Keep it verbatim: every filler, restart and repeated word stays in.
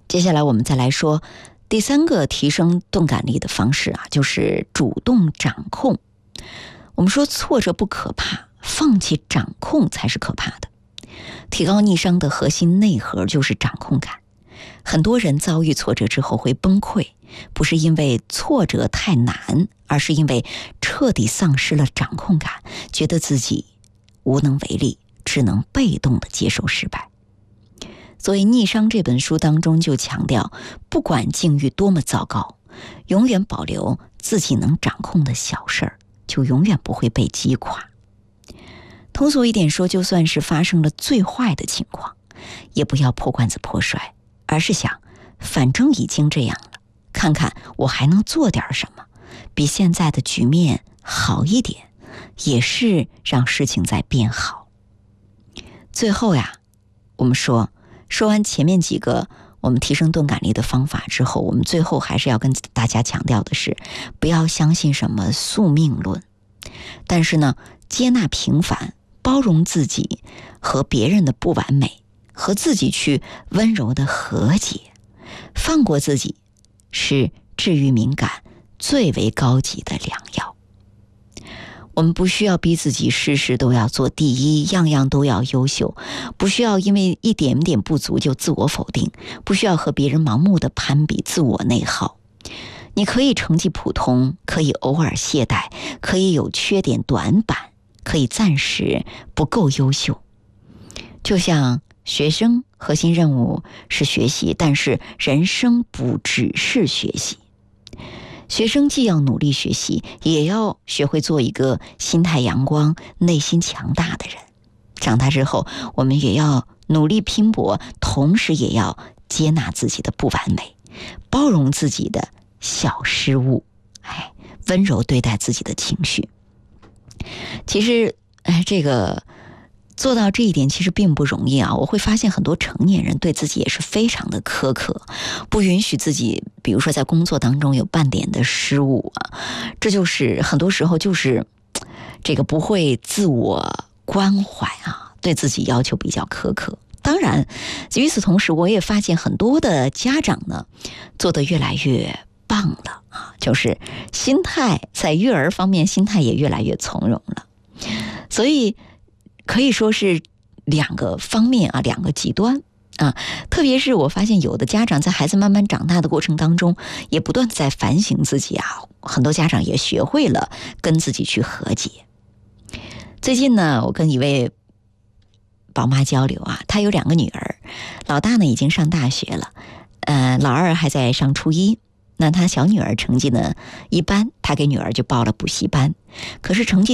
接下来我们再来说第三个提升钝感力的方式啊，就是主动掌控。我们说挫折不可怕，放弃掌控才是可怕的。提高逆商的核心内核就是掌控感。很多人遭遇挫折之后会崩溃，不是因为挫折太难，而是因为彻底丧失了掌控感，觉得自己无能为力，只能被动地接受失败。所以《逆商》这本书当中就强调，不管境遇多么糟糕，永远保留自己能掌控的小事儿，就永远不会被击垮。通俗一点说，就算是发生了最坏的情况，也不要破罐子破摔，而是想，反正已经这样了，看看我还能做点什么，比现在的局面好一点，也是让事情在变好。最后呀，我们说说完前面几个我们提升钝感力的方法之后，我们最后还是要跟大家强调的是，不要相信什么宿命论，但是呢，接纳平凡，包容自己和别人的不完美，和自己去温柔的和解，放过自己，是治愈敏感最为高级的良药。我们不需要逼自己事事都要做第一，样样都要优秀，不需要因为一点点不足就自我否定，不需要和别人盲目的攀比，自我内耗。你可以成绩普通，可以偶尔懈怠，可以有缺点短板，可以暂时不够优秀。就像学生核心任务是学习，但是人生不只是学习。学生既要努力学习，也要学会做一个心态阳光、内心强大的人。长大之后，我们也要努力拼搏，同时也要接纳自己的不完美，包容自己的小失误，哎，温柔对待自己的情绪。其实，哎，这个做到这一点其实并不容易啊！我会发现很多成年人对自己也是非常的苛刻，不允许自己，比如说在工作当中有半点的失误啊，这就是很多时候就是这个不会自我关怀啊，对自己要求比较苛刻。当然，与此同时，我也发现很多的家长呢，做得越来越棒了啊，就是心态在育儿方面，心态也越来越从容了，所以可以说是两个方面啊，两个极端啊。特别是我发现有的家长在孩子慢慢长大的过程当中，也不断在反省自己啊。很多家长也学会了跟自己去和解。最近呢，我跟一位宝妈交流啊，她有两个女儿，老大呢已经上大学了，呃，老二还在上初一。那她小女儿成绩呢一般，她给女儿就报了补习班，可是成绩